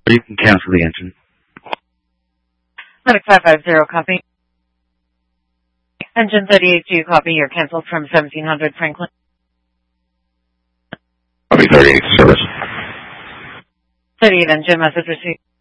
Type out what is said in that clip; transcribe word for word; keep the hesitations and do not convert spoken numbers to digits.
You can cancel the engine. Medic five five zero, copy. Engine thirty-eight two, copy. You're canceled from seventeen hundred Franklin. Copy thirty-eight, service. thirty-eight engine, message received.